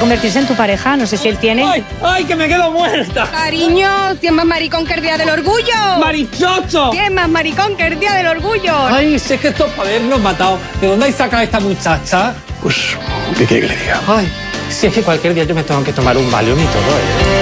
convertirse en tu pareja. No sé si él tiene. ¡Ay, ay, que me quedo muerta! Cariño, ¿quién más maricón que el día del orgullo? ¡Marichocho! ¿Quién más maricón que el día del orgullo? Ay, si es que esto es para habernos matado. ¿De dónde hay sacado a esta muchacha? Pues, ¿qué quiere que le diga? Ay, si es que cualquier día yo me tengo que tomar un Valium y todo, ¿eh?